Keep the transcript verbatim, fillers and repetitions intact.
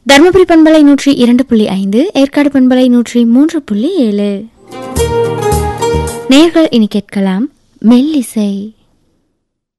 தருமபுரி பண்பலை நூற்றி இரண்டு புள்ளி ஐந்து, ஏற்காடு பண்பலை நூற்றி மூன்று புள்ளி ஏழு. நேயர்கள் இனி கேட்கலாம் மெல்லிசை.